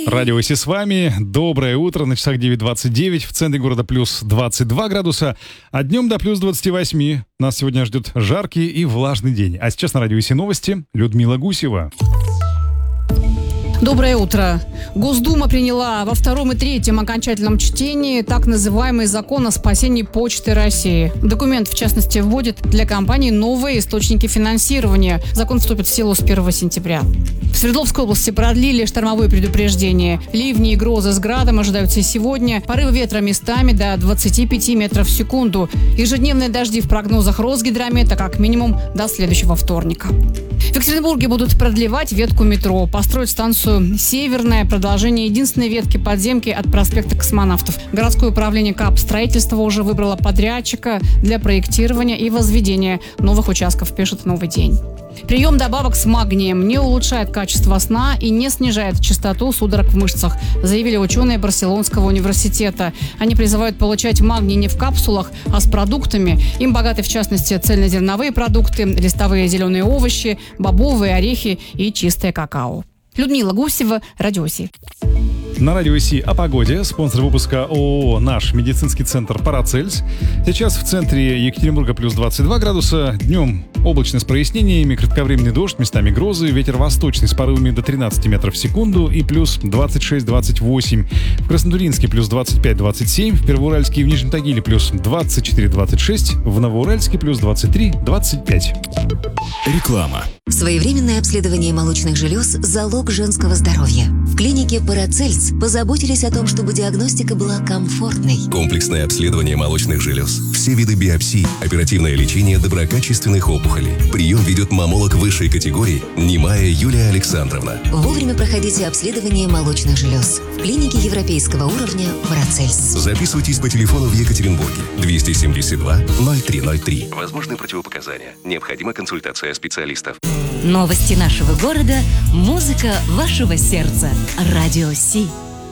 Радио Оси с вами. Доброе утро. На часах 9:29. В центре города плюс 22 градуса. А днем до плюс 28. Нас сегодня ждет жаркий и влажный день. А сейчас на Радио Оси новости. Людмила Гусева. Доброе утро. Госдума приняла во втором и третьем окончательном чтении так называемый закон о спасении Почты России. Документ, в частности, вводит для компаний новые источники финансирования. Закон вступит в силу с 1 сентября. В Свердловской области продлили штормовое предупреждение. Ливни и грозы с градом ожидаются и сегодня. Порывы ветра местами до 25 метров в секунду. Ежедневные дожди в прогнозах Росгидромета как минимум до следующего вторника. В Екатеринбурге будут продлевать ветку метро. Построить станцию «Северная», продолжение единственной ветки подземки от проспекта Космонавтов. Городское управление капстроительства уже выбрало подрядчика для проектирования и возведения новых участков, пишет «Новый день». Прием добавок с магнием не улучшает качество сна и не снижает частоту судорог в мышцах, заявили ученые Барселонского университета. Они призывают получать магний не в капсулах, а с продуктами. Им богаты, в частности, цельнозерновые продукты, листовые зеленые овощи, бобовые, орехи и чистое какао. Людмила Гусева, Радио Оси. На Радио Оси о погоде. Спонсор выпуска ООО «Наш медицинский центр Парацельс». Сейчас в центре Екатеринбурга плюс 22 градуса. Днем облачно с прояснениями, кратковременный дождь, местами грозы, ветер восточный с порывами до 13 метров в секунду и плюс 26-28. В Краснотурьинске плюс 25-27, в Первоуральске и в Нижнем Тагиле плюс 24-26, в Новоуральске плюс 23-25. Реклама. Своевременное обследование молочных желез – залог женского здоровья. В клинике Парацельс позаботились о том, чтобы диагностика была комфортной. Комплексное обследование молочных желез. Все виды биопсий, оперативное лечение доброкачественных опухолей. Прием ведет маммолог высшей категории Немая Юлия Александровна. Вовремя проходите обследование молочных желез. В клинике европейского уровня Парацельс. Записывайтесь по телефону в Екатеринбурге 272 0303. Возможны противопоказания. Необходима консультация специалистов. Новости нашего города, музыка вашего сердца. Радио Си.